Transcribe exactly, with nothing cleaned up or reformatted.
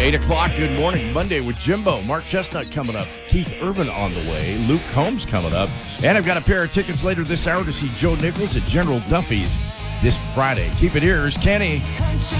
eight o'clock, good morning. Monday with Jimbo. Mark Chestnut coming up. Keith Urban on the way. Luke Combs coming up. And I've got a pair of tickets later this hour to see Joe Nichols at General Duffy's this Friday. Keep it here. Here's Kenny.